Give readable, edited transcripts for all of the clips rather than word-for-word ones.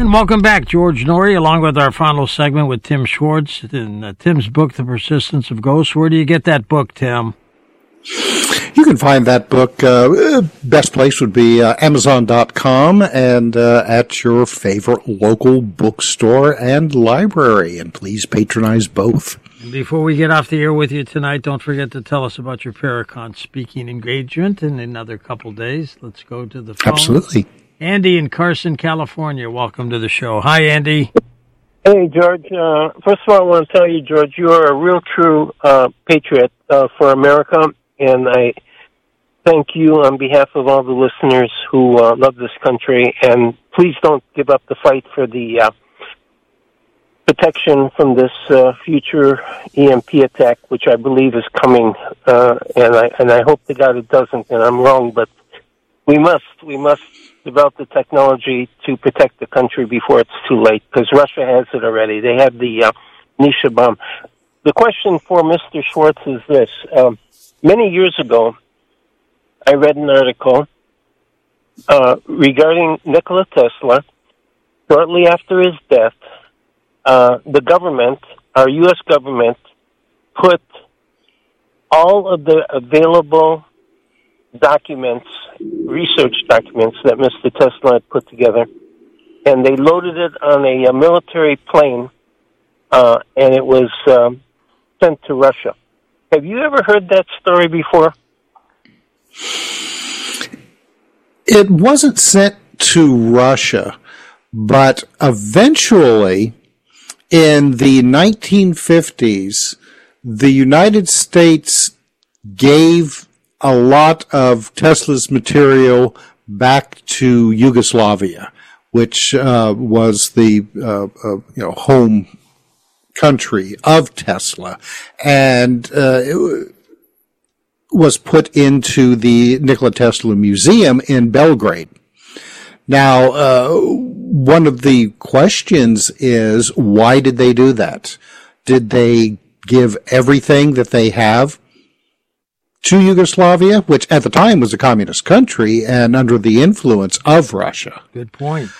And welcome back, George Noory, along with our final segment with Tim Schwartz in Tim's book, The Persistence of Ghosts. Where do you get that book, Tim? You can find that book, best place would be Amazon.com and at your favorite local bookstore and library. And please patronize both. And before we get off the air with you tonight, don't forget to tell us about your Paracon speaking engagement in another couple days. Let's go to the phone. Absolutely. Andy in Carson, California, welcome to the show. Hi, Andy. Hey, George. First of all, I want to tell you, George, you are a real true patriot for America, and I thank you on behalf of all the listeners who love this country, and please don't give up the fight for the protection from this future EMP attack, which I believe is coming, and I hope to God it doesn't, and I'm wrong, but we must develop the technology to protect the country before it's too late, because Russia has it already. They have the Nisha bomb. The question for Mr. Schwartz is this. Many years ago, I read an article regarding Nikola Tesla. Shortly after his death, the government, our U.S. government, put all of the available documents, research documents that Mr. Tesla had put together, and they loaded it on a military plane, and it was sent to Russia. Have you ever heard that story before? It wasn't sent to Russia, but eventually, in the 1950s, the United States gave a lot of Tesla's material back to Yugoslavia, which was the home country of Tesla, and it was put into the Nikola Tesla Museum in Belgrade. Now, one of the questions is, why did they do that? Did they give everything that they have to Yugoslavia, which at the time was a communist country and under the influence of Russia? Good point.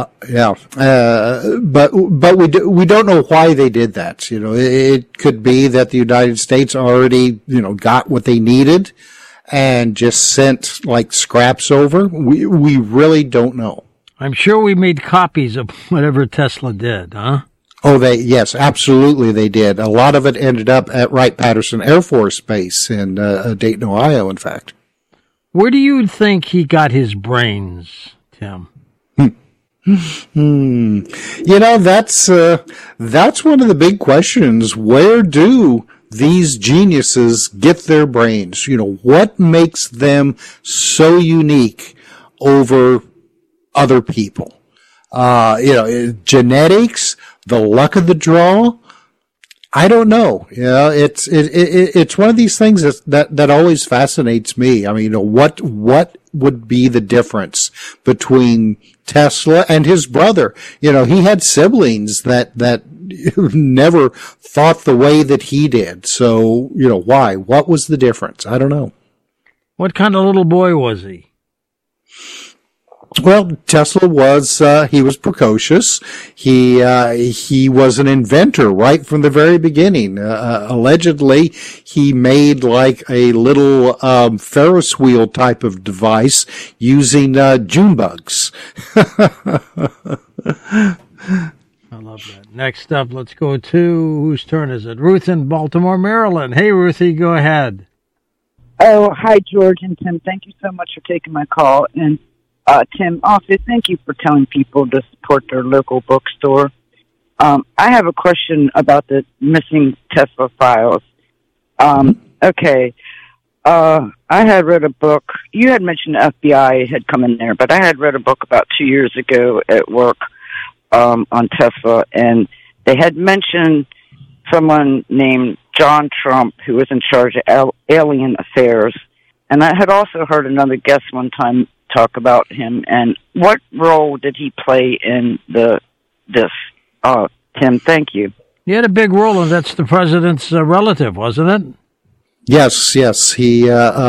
But we don't know why they did that. It could be that the United States already, got what they needed and just sent like scraps over. We really don't know. I'm sure we made copies of whatever Tesla did, huh? Oh, yes, absolutely they did. A lot of it ended up at Wright-Patterson Air Force Base in Dayton, Ohio, in fact. Where do you think he got his brains, Tim? That's one of the big questions. Where do these geniuses get their brains? What makes them so unique over other people? Genetics, the luck of the draw. I don't know. It's one of these things that always fascinates me. I mean, what would be the difference between Tesla and his brother? He had siblings that never thought the way that he did. So, why? What was the difference? I don't know. What kind of little boy was he? Well, Tesla was, he was precocious. He was an inventor right from the very beginning. Allegedly, he made like a little, Ferris wheel type of device using, June bugs. I love that. Next up, let's go to, whose turn is it? Ruth in Baltimore, Maryland. Hey, Ruthie, go ahead. Oh, hi, George and Tim. Thank you so much for taking my call. And Tim, also, thank you for telling people to support their local bookstore. I have a question about the missing Tesla files. Okay. I had read a book. You had mentioned the FBI had come in there, but I had read a book about 2 years ago at work on Tesla, and they had mentioned someone named John Trump who was in charge of alien affairs. And I had also heard another guest one time talk about him, and what role did he play in this? Tim, thank you. He had a big role, and that's the president's relative, wasn't it? Yes. He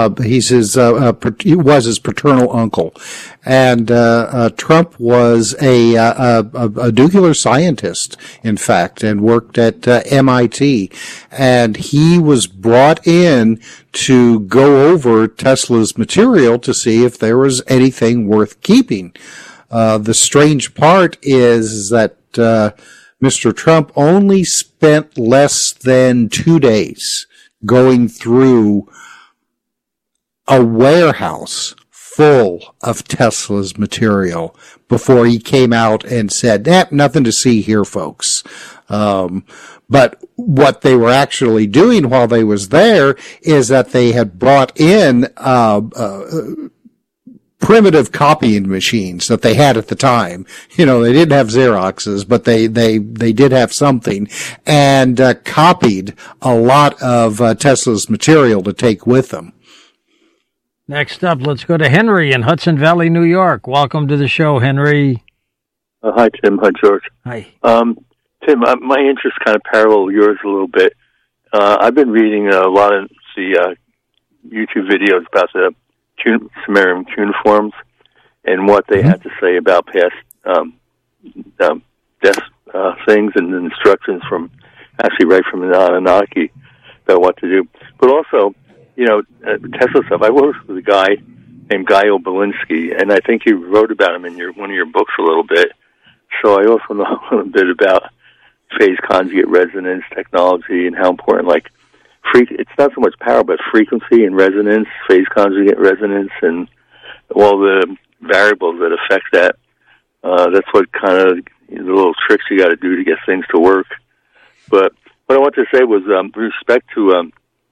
was his paternal uncle, and Trump was a nuclear scientist, in fact, and worked at MIT, and he was brought in to go over Tesla's material to see if there was anything worth keeping. The strange part is that Mr. Trump only spent less than 2 days going through a warehouse full of Tesla's material before he came out and said, nothing to see here, folks. But what they were actually doing while they was there is that they had brought in primitive copying machines that they had at the time. They didn't have Xeroxes, but they did have something, and copied a lot of Tesla's material to take with them. Next up, let's go to Henry in Hudson Valley, New York. Welcome to the show, Henry. Hi, Tim. Hi, George. Hi. Tim, my interests kind of parallel yours a little bit. I've been reading a lot of the YouTube videos about the Sumerian cuneiforms and what they had to say about past death things and instructions from from the Anunnaki about what to do. But also, Tesla stuff. I worked with a guy named Guy Obelinsky, and I think you wrote about him in one of your books a little bit. So I also know a little bit about phase conjugate resonance technology and how important, it's not so much power, but frequency and resonance, phase conjugate resonance, and all the variables that affect that. That's what kind of the little tricks you got to do to get things to work. But what I want to say was, with respect to,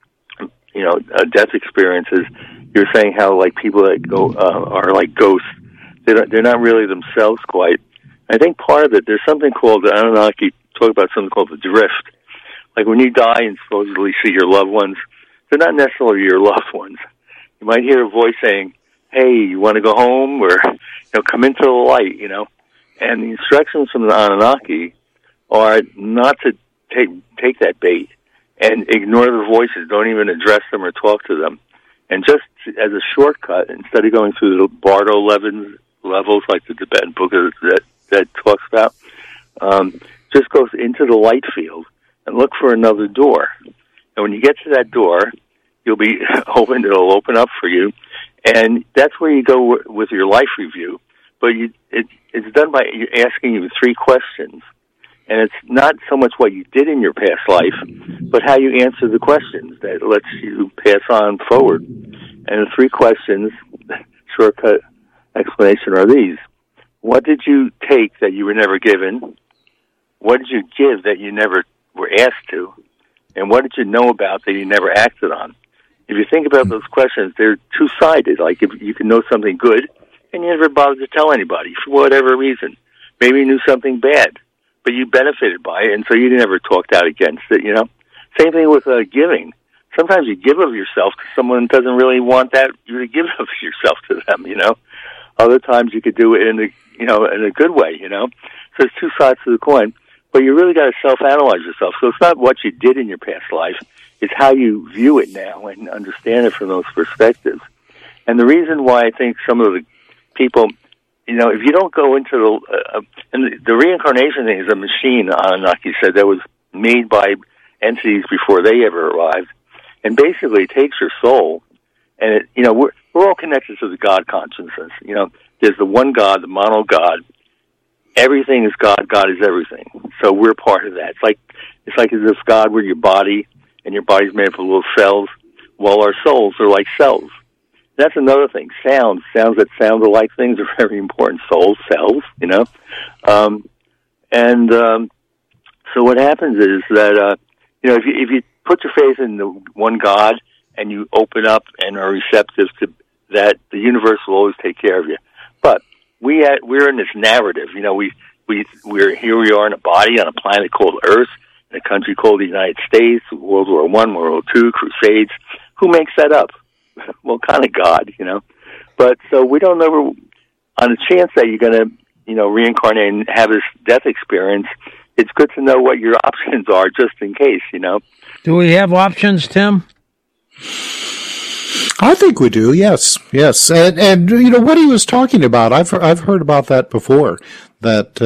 death experiences, you're saying how, people that go, are like ghosts. They're not really themselves quite. I think part of it, there's something called, the Anunnaki talk about something called the drift. Like when you die and supposedly see your loved ones, they're not necessarily your loved ones. You might hear a voice saying, hey, you want to go home? Or, come into the light, And the instructions from the Anunnaki are not to take that bait and ignore the voices. Don't even address them or talk to them. And just as a shortcut, instead of going through the Bardo levels like the Tibetan book that talks about, just goes into the light field and look for another door. And when you get to that door, you'll be open. It'll open up for you, and that's where you go with your life review. But it's done by asking you 3 questions, and it's not so much what you did in your past life, but how you answer the questions that lets you pass on forward. And the 3 questions, shortcut explanation, are these: what did you take that you were never given? What did you give that you never were asked to? And what did you know about that you never acted on? If you think about those questions, they're two-sided. Like if you can know something good and you never bothered to tell anybody for whatever reason. Maybe you knew something bad, but you benefited by it, and so you never talked out against it, Same thing with giving. Sometimes you give of yourself to someone who doesn't really want that you to give of yourself to them, Other times you could do it in a good way, So there's 2 sides to the coin. But you really got to self-analyze yourself. So it's not what you did in your past life. It's how you view it now and understand it from those perspectives. And the reason why I think some of the people, if you don't go into and the reincarnation thing is a machine, Anunnaki said, that was made by entities before they ever arrived. And basically it takes your soul, and we're all connected to the God consciousness. There's the one God, the mono God. Everything is God. God is everything. So we're part of that. It's like as if God were your body, and your body's made up of little cells, while our souls are like cells. That's another thing. Sounds that sound alike things are very important. Souls, cells, So what happens is that if you put your faith in the one God and you open up and are receptive to that, the universe will always take care of you. But we're in this narrative, we're here. We are in a body on a planet called Earth, in a country called the United States. World War I, World War II, Crusades. Who makes that up? Well, kind of God, But so we don't know. On the chance that you're going to, reincarnate and have this death experience, it's good to know what your options are, just in case. Do we have options, Tim? I think we do. Yes, yes, and you know what he was talking about. I've heard about that before. That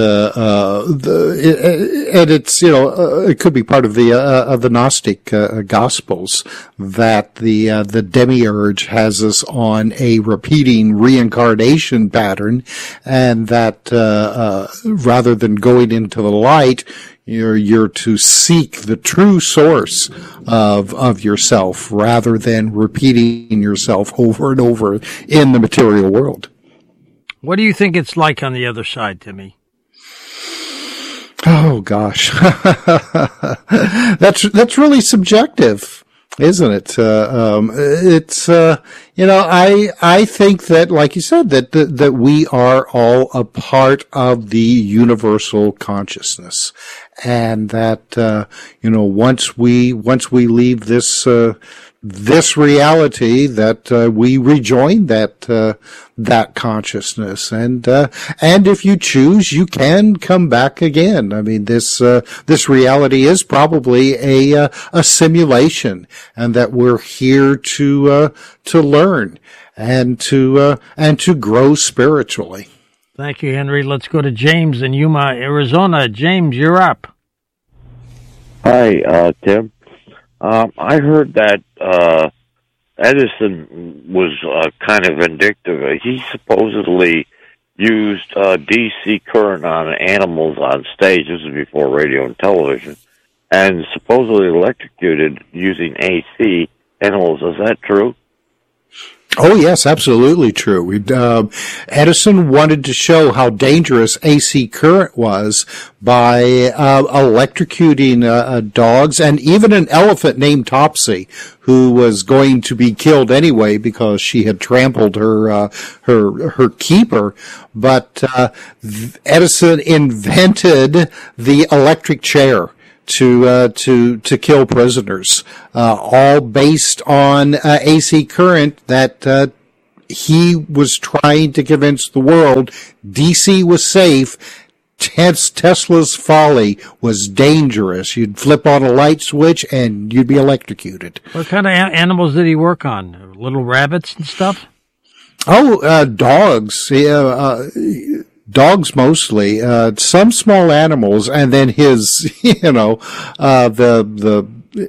and it's it could be part of the Gnostic Gospels that the demiurge has us on a repeating reincarnation pattern, and that rather than going into the light, you're to seek the true source of yourself rather than repeating yourself over and over in the material world. What do you think it's like on the other side, Timmy? Oh gosh, that's really subjective, isn't it? It's I think that, like you said, that we are all a part of the universal consciousness, and that once we leave this reality, that we rejoin that consciousness, and if you choose, you can come back again. I mean, this reality is probably a simulation, and that we're here to learn and to grow spiritually. Thank you, Henry. Let's go to James in Yuma, Arizona. James, you're up. Hi, Tim. I heard that Edison was kind of vindictive. He supposedly used DC current on animals on stage. This is before radio and television, and supposedly electrocuted using AC animals. Is that true? Oh, yes, absolutely true. Edison wanted to show how dangerous AC current was by electrocuting dogs and even an elephant named Topsy, who was going to be killed anyway because she had trampled her keeper. But Edison invented the electric chair to kill prisoners, all based on AC current that he was trying to convince the world DC was safe. Tesla's folly was dangerous. You'd flip on a light switch and you'd be electrocuted. What kind of animals did he work on? Little rabbits and stuff? Oh, dogs. Dogs mostly, some small animals, and then his, the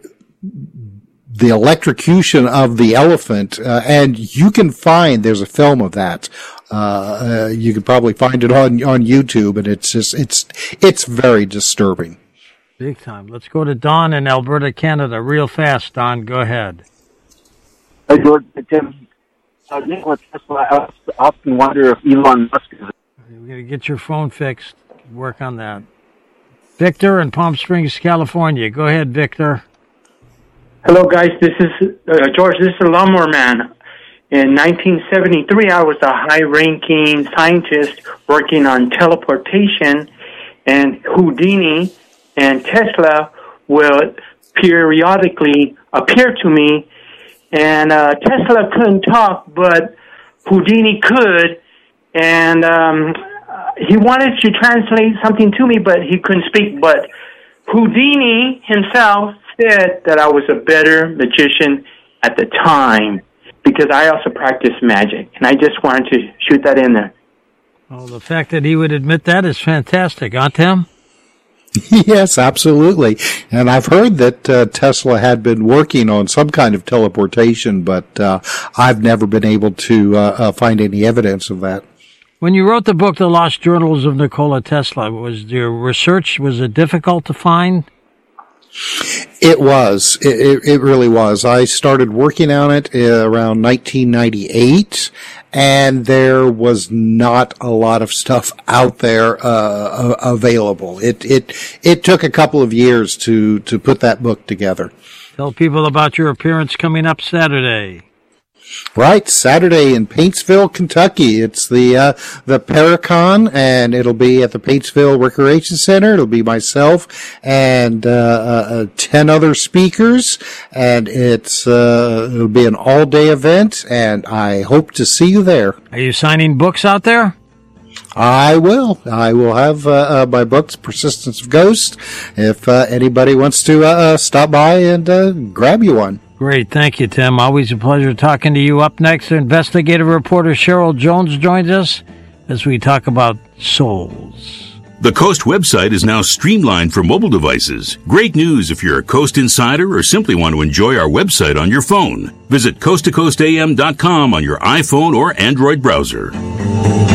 electrocution of the elephant, and you can find, there's a film of that. You can probably find it on YouTube, and it's very disturbing. Big time. Let's go to Don in Alberta, Canada, real fast. Don, go ahead. Hi, George. Tim. Nikola Tesla, I often wonder if Elon Musk is... We're going to get your phone fixed. Work on that. Victor in Palm Springs, California. Go ahead, Victor. Hello, guys. This is George. This is the Lawnmower Man. In 1973, I was a high-ranking scientist working on teleportation, and Houdini and Tesla will periodically appear to me. And Tesla couldn't talk, but Houdini could. And he wanted to translate something to me, but he couldn't speak. But Houdini himself said that I was a better magician at the time because I also practiced magic. And I just wanted to shoot that in there. Well, the fact that he would admit that is fantastic, huh, Tim? Yes, absolutely. And I've heard that Tesla had been working on some kind of teleportation, but I've never been able to find any evidence of that. When you wrote the book, The Lost Journals of Nikola Tesla, was your research, was it difficult to find? It was. It really was. I started working on it around 1998, and there was not a lot of stuff out there available. It took a couple of years to put that book together. Tell people about your appearance coming up Saturday. Right, Saturday in Paintsville, Kentucky. It's the Paracon, and it'll be at the Paintsville Recreation Center. It'll be myself and 10 other speakers, and it'll be an all-day event, and I hope to see you there. Are you signing books out there? I will. I will have my books, Persistence of Ghost, if anybody wants to stop by and grab you one. Great. Thank you, Tim. Always a pleasure talking to you. Up next, investigative reporter Cheryl Jones joins us as we talk about souls. The Coast website is now streamlined for mobile devices. Great news if you're a Coast insider or simply want to enjoy our website on your phone. Visit coasttocoastam.com on your iPhone or Android browser.